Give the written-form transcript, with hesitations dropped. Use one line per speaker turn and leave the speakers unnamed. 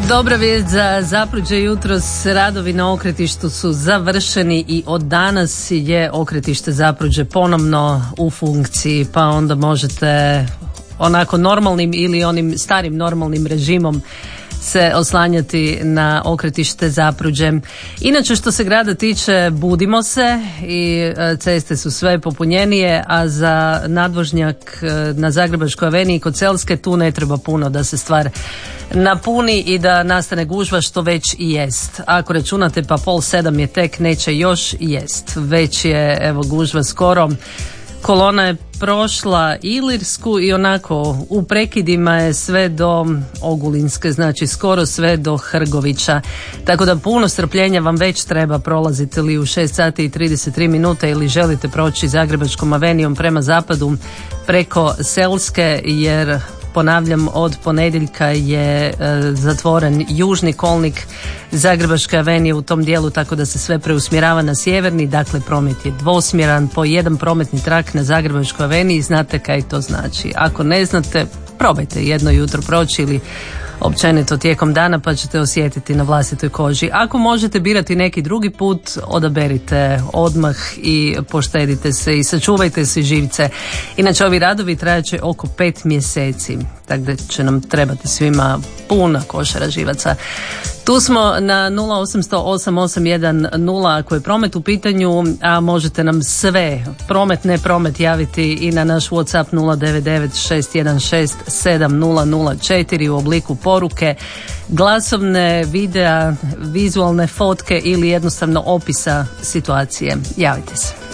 Dobra vijest za Zapruđe jutros. Radovi na okretištu su završeni i od danas je okretište Zapruđe ponovno u funkciji, pa onda možete onako normalnim ili onim starim normalnim režimom se oslanjati na okretište Zapruđe. Inače, što se grada tiče, budimo se i ceste su sve popunjenije, a za nadvožnjak na Zagrebačkoj aveniji kod Selske tu ne treba puno da se stvar napuni i da nastane gužva, što već i jest. Ako računate pa 6:30 je tek, neće još jest. Već je evo gužva skoro. Kolona je prošla Ilirsku i onako u prekidima je sve do Ogulinske, znači skoro sve do Hrgovića. Tako da puno strpljenja vam već treba, prolazite li u 6 sati i 33 minute ili želite proći Zagrebačkom avenijom prema zapadu preko Selske, jer ponavljam, od ponedjeljka je zatvoren južni kolnik Zagrebačke avenije u tom dijelu, tako da se sve preusmjerava na sjeverni. Dakle, promet je dvosmjeran, po jedan prometni trak na Zagrebačkoj aveniji. Znate kaj to znači? Ako ne znate, probajte jedno jutro proći ili općenito tijekom dana, pa ćete osjetiti na vlastitoj koži. Ako možete birati neki drugi put, odaberite odmah i poštedite se i sačuvajte si živce. Inače, ovi radovi trajaće oko 5 mjeseci, tako da će nam trebati svima puna košara živaca. Tu smo na 0800 8810 ako je promet u pitanju, a možete nam sve, promet, ne promet, javiti i na naš WhatsApp 099 616 7004 u obliku poruke, glasovne, videa, vizualne fotke ili jednostavno opisa situacije. Javite se.